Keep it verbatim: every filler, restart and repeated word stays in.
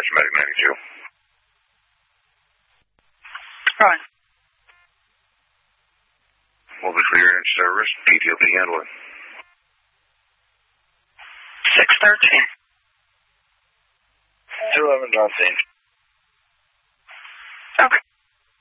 Dispatch Medic ninety-two. Right. Will be clear in service. P T O P handling. six thirteen. two eleven, John Scene.